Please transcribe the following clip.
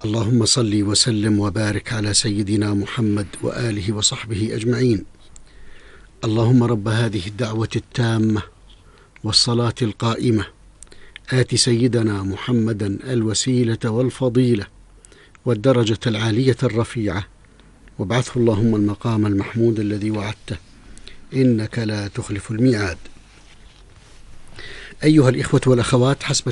اللهم صل وسلم وبارك على سيدنا محمد وآله وصحبه أجمعين. اللهم رب هذه الدعوة التامة والصلاة القائمة آت سيدنا محمدا الوسيلة والفضيلة والدرجة العالية الرفيعة وابعثه اللهم المقام المحمود الذي وعدته إنك لا تخلف الميعاد. أيها الإخوة والأخوات، حسب